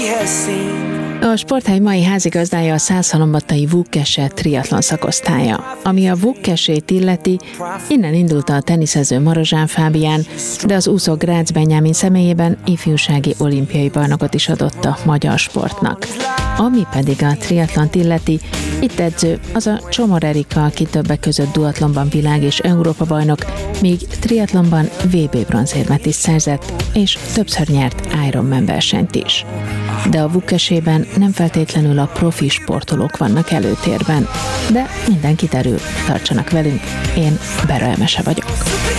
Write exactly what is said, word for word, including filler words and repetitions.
A Sporthely mai házigazdája a százhalombattai Vukkese triatlon szakosztálya. Ami a Vukkesét illeti, innen indult a teniszező Marozsán Fábián, de az úszó Grácz Benyámin személyében ifjúsági olimpiai bajnokot is adott a magyar sportnak. Ami pedig a triatlont illeti, itt edző az a Csomor Erika, aki többek között duatlonban világ- és Európa-bajnok, míg triatlonban vé bé bronzérmet is szerzett, és többször nyert Ironman versenyt is. De a Vukkesében nem feltétlenül a profi sportolók vannak előtérben, de minden kiderül, tartsanak velünk, én Bera Emese vagyok.